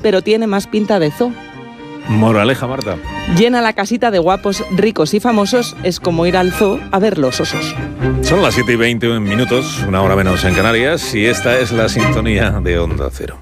pero tiene más pinta de zoo. Moraleja, Marta. Llena la casita de guapos, ricos y famosos, es como ir al zoo a ver los osos. Son las 7:20 minutos, una hora menos en Canarias, y esta es la sintonía de Onda Cero.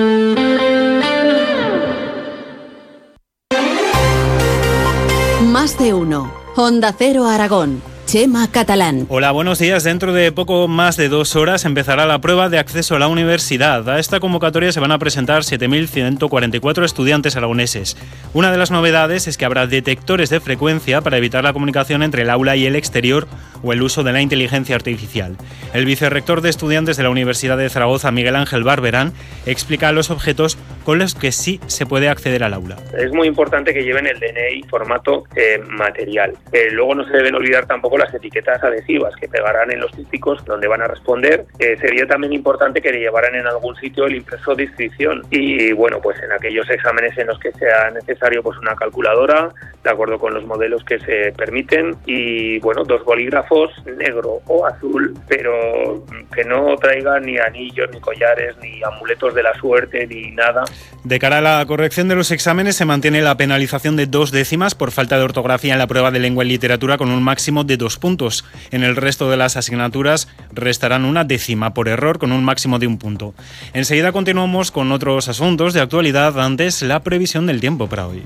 Más de uno. Onda Cero Aragón. Chema Catalán. Hola, buenos días. Dentro de poco más de 2 horas empezará la prueba de acceso a la universidad. A esta convocatoria se van a presentar 7.144 estudiantes aragoneses. Una de las novedades es que habrá detectores de frecuencia para evitar la comunicación entre el aula y el exterior o el uso de la inteligencia artificial. El vicerrector de estudiantes de la Universidad de Zaragoza, Miguel Ángel Barberán, explica los objetos con los que sí se puede acceder al aula. Es muy importante que lleven el DNI formato material. Luego no se deben olvidar tampoco las etiquetas adhesivas que pegarán en los típicos donde van a responder. Sería también importante que llevaran en algún sitio el impreso de inscripción y bueno, pues en aquellos exámenes en los que sea necesario pues una calculadora de acuerdo con los modelos que se permiten y bueno, 2 bolígrafos negro o azul, pero que no traigan ni anillos, ni collares, ni amuletos de la suerte, ni nada. De cara a la corrección de los exámenes se mantiene la penalización de 2 décimas por falta de ortografía en la prueba de lengua y literatura con un máximo de 2 puntos. En el resto de las asignaturas restarán 1 décima por error con un máximo de 1 punto. Enseguida continuamos con otros asuntos de actualidad, antes la previsión del tiempo para hoy.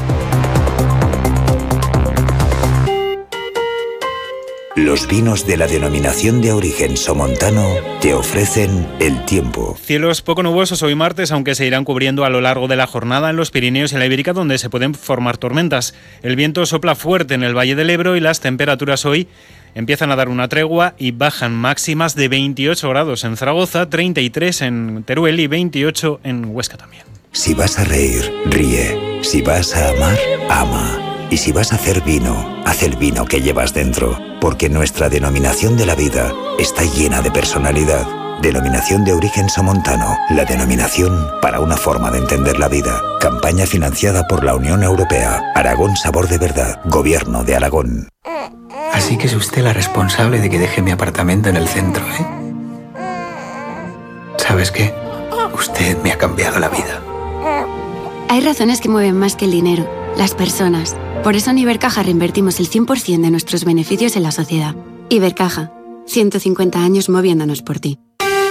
Los vinos de la denominación de origen somontano te ofrecen el tiempo. Cielos poco nubosos hoy martes, aunque se irán cubriendo a lo largo de la jornada en los Pirineos y en la Ibérica, donde se pueden formar tormentas. El viento sopla fuerte en el Valle del Ebro y las temperaturas hoy empiezan a dar una tregua y bajan máximas de 28 grados en Zaragoza, 33 en Teruel y 28 en Huesca también. Si vas a reír, ríe. Si vas a amar, ama. Y si vas a hacer vino, haz el vino que llevas dentro, porque nuestra denominación de la vida está llena de personalidad. Denominación de origen somontano, la denominación para una forma de entender la vida. Campaña financiada por la Unión Europea. Aragón Sabor de Verdad, Gobierno de Aragón. Así que es usted la responsable de que deje mi apartamento en el centro, ¿eh? ¿Sabes qué? Usted me ha cambiado la vida. Hay razones que mueven más que el dinero, las personas. Por eso en Ibercaja reinvertimos el 100% de nuestros beneficios en la sociedad. Ibercaja, 150 años moviéndonos por ti.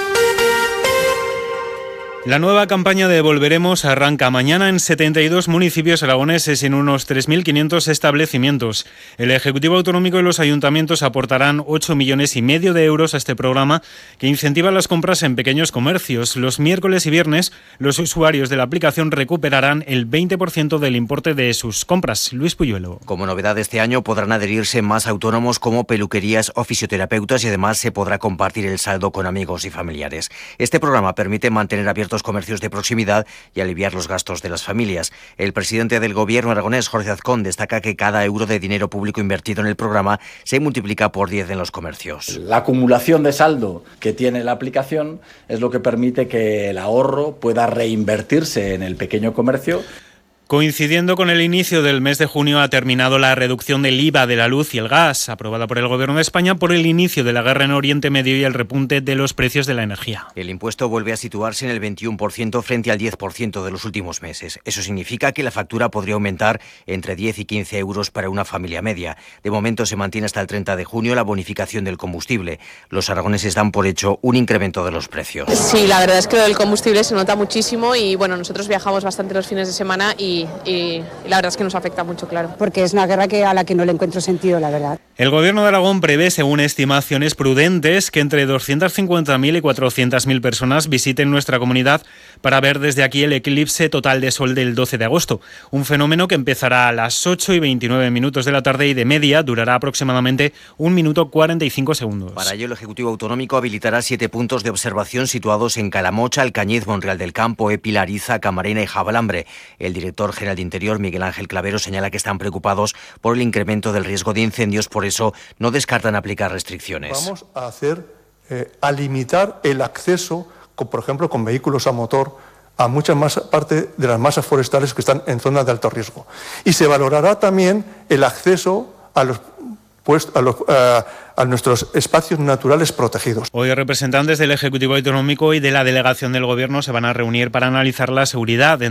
La nueva campaña de Volveremos arranca mañana en 72 municipios aragoneses y en unos 3.500 establecimientos. El Ejecutivo Autonómico y los ayuntamientos aportarán 8,5 millones de euros a este programa que incentiva las compras en pequeños comercios. Los miércoles y viernes los usuarios de la aplicación recuperarán el 20% del importe de sus compras. Luis Puyuelo. Como novedad de este año podrán adherirse más autónomos como peluquerías o fisioterapeutas y además se podrá compartir el saldo con amigos y familiares. Este programa permite mantener abiertos comercios de proximidad y aliviar los gastos de las familias. El presidente del Gobierno aragonés, Jorge Azcón, destaca que cada euro de dinero público invertido en el programa se multiplica por 10 en los comercios. La acumulación de saldo que tiene la aplicación es lo que permite que el ahorro pueda reinvertirse en el pequeño comercio. Coincidiendo con el inicio del mes de junio ha terminado la reducción del IVA de la luz y el gas, aprobada por el Gobierno de España por el inicio de la guerra en Oriente Medio y el repunte de los precios de la energía. El impuesto vuelve a situarse en el 21% frente al 10% de los últimos meses. Eso significa que la factura podría aumentar entre 10 y 15 euros para una familia media. De momento se mantiene hasta el 30 de junio la bonificación del combustible. Los aragoneses dan por hecho un incremento de los precios. Sí, la verdad es que lo del combustible se nota muchísimo y bueno, nosotros viajamos bastante los fines de semana y la verdad es que nos afecta mucho, claro. Porque es una guerra a la que no le encuentro sentido, la verdad. El Gobierno de Aragón prevé, según estimaciones prudentes, que entre 250.000 y 400.000 personas visiten nuestra comunidad para ver desde aquí el eclipse total de sol del 12 de agosto. Un fenómeno que empezará a las 8:29 de la tarde y de media durará aproximadamente 1 minuto 45 segundos. Para ello, el Ejecutivo Autonómico habilitará 7 puntos de observación situados en Calamocha, Alcañiz, Monreal del Campo, Épica, Ariza, Camarena y Jabalambre. El director general de Interior, Miguel Ángel Clavero, señala que están preocupados por el incremento del riesgo de incendios, por eso no descartan aplicar restricciones. Vamos a limitar el acceso, por ejemplo, con vehículos a motor, a mucha más parte de las masas forestales que están en zonas de alto riesgo. Y se valorará también el acceso a nuestros espacios naturales protegidos. Hoy representantes del Ejecutivo Autonómico y de la Delegación del Gobierno se van a reunir para analizar la seguridad